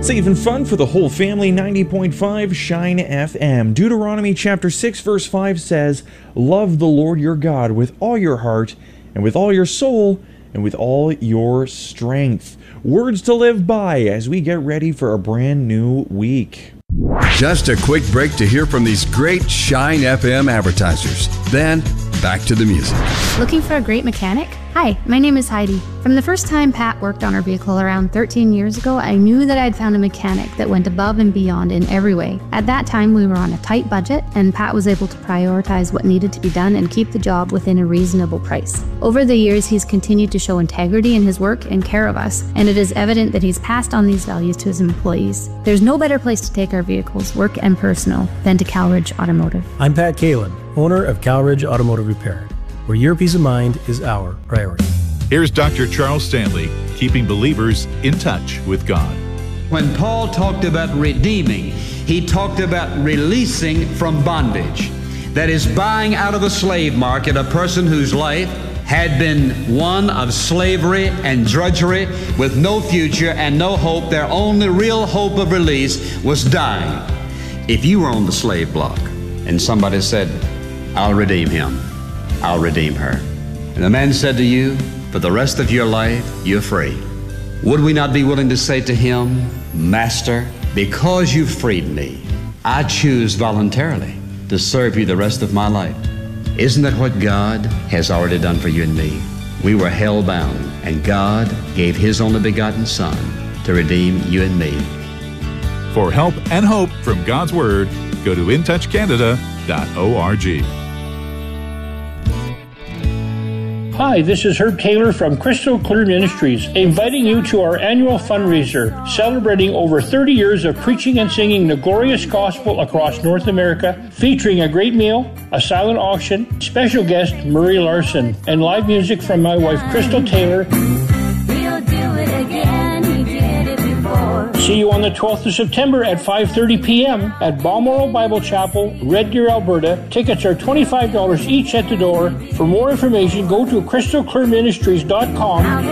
Safe and fun for the whole family, 90.5 Shine FM. Deuteronomy chapter 6 verse 5 says, "Love the Lord your God with all your heart and with all your soul and with all your strength." Words to live by as we get ready for a brand new week. Just a quick break to hear from these great Shine FM advertisers. Then, back to the music. Looking for a great mechanic? Hi, my name is Heidi. From the first time Pat worked on our vehicle around 13 years ago, I knew that I'd found a mechanic that went above and beyond in every way. At that time, we were on a tight budget, and Pat was able to prioritize what needed to be done and keep the job within a reasonable price. Over the years, he's continued to show integrity in his work and care of us, and it is evident that he's passed on these values to his employees. There's no better place to take our vehicles, work and personal, than to Calridge Automotive. I'm Pat Kalin, owner of Calridge Automotive Repair, where your peace of mind is our priority. Here's Dr. Charles Stanley, keeping believers in touch with God. When Paul talked about redeeming, he talked about releasing from bondage. That is, buying out of the slave market a person whose life had been one of slavery and drudgery with no future and no hope. Their only real hope of release was dying. If you were on the slave block and somebody said, "I'll redeem him, I'll redeem her," and the man said to you, "For the rest of your life, you're free," would we not be willing to say to him, "Master, because you've freed me, I choose voluntarily to serve you the rest of my life"? Isn't that what God has already done for you and me? We were hell-bound, and God gave His only begotten Son to redeem you and me. For help and hope from God's Word, go to intouchcanada.org. Hi, this is Herb Taylor from Crystal Clear Ministries, inviting you to our annual fundraiser, celebrating over 30 years of preaching and singing the glorious gospel across North America, featuring a great meal, a silent auction, special guest Murray Larson, and live music from my wife Crystal Taylor. We'll do it again, we did it before. See you on the 12th of September at 5:30 p.m. at Balmoral Bible Chapel, Red Deer, Alberta. Tickets are $25 each at the door. For more information, go to crystalclearministries.com.